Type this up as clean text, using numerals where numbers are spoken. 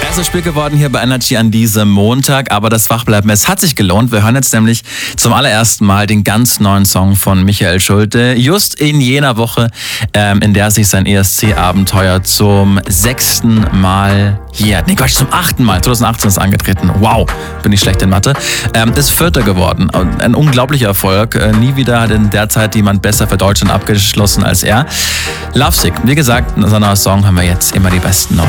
Erstes Spiel geworden hier bei Energy an diesem Montag, aber das Wachbleiben, es hat sich gelohnt. Wir hören jetzt nämlich zum allerersten Mal den ganz neuen Song von Michael Schulte. Just in jener Woche, in der sich sein ESC-Abenteuer zum 6. Mal zum 8. Mal, 2018 ist angetreten. Wow, bin ich schlecht in Mathe. Ist 4. geworden. Ein unglaublicher Erfolg. Nie wieder hat in der Zeit jemand besser für Deutschland abgeschlossen als er. Lovesick, wie gesagt, in so einer Song haben wir jetzt immer die besten neuen.